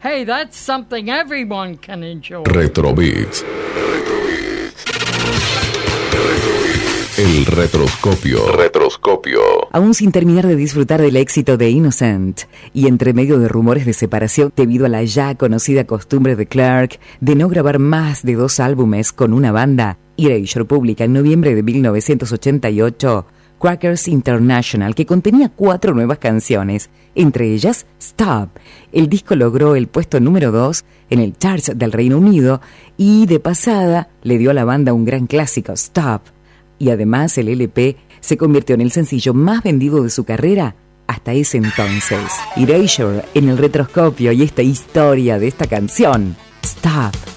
Hey, that's something everyone can enjoy. Retrobeats. El retroscopio. Aún sin terminar de disfrutar del éxito de Innocent y entre medio de rumores de separación debido a la ya conocida costumbre de Clark de no grabar más de 2 álbumes con una banda, Erasure publica en noviembre de 1988 Crackers International, que contenía 4 nuevas canciones, entre ellas Stop. El disco logró el puesto número 2 en el charts del Reino Unido y de pasada le dio a la banda un gran clásico, Stop. Y además el LP se convirtió en el sencillo más vendido de su carrera hasta ese entonces. Erasure en el retroscopio y esta historia de esta canción, Stop.